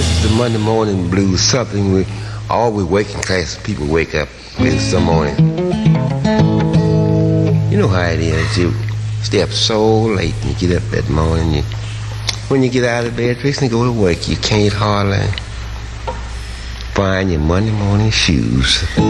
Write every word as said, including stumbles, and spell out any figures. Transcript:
This is the Monday morning blues, something we all we working class people wake up with some morning. You know how it is. You stay up so late and you get up that morning. You, when you get out of bed, fixing to go to work, you can't hardly find your Monday morning shoes.